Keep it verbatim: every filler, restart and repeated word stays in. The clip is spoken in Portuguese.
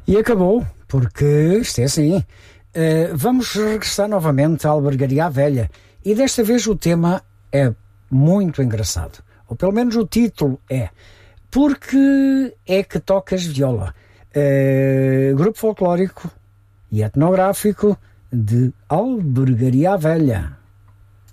E acabou, porque isto é assim. Uh, vamos regressar novamente à Albergaria à Velha. E desta vez o tema é muito engraçado. Ou pelo menos o título é. Porque é que tocas viola? Uh, grupo folclórico e etnográfico de Albergaria à Velha.